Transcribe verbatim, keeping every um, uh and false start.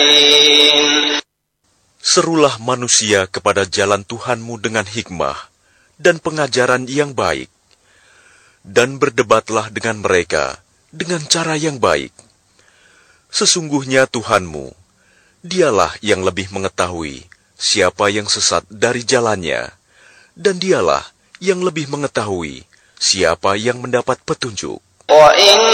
Serulah manusia kepada jalan Tuhanmu dengan hikmah dan pengajaran yang baik, dan berdebatlah dengan mereka dengan cara yang baik. Sesungguhnya Tuhanmu, Dialah yang lebih mengetahui siapa yang sesat dari jalannya, dan Dialah yang lebih mengetahui siapa yang mendapat petunjuk.